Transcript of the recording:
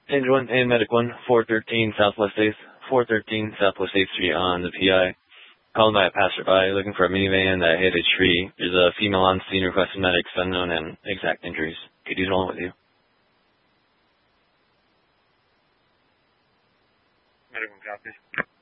Engine 1 and Medic 1, 413 Southwest 8th, 413 Southwest 8th Street on the PI. Called by a passerby looking for a minivan that hit a tree. There's a female on scene requesting medics unknown and exact injuries. Could use one with you. Medic 1 copy.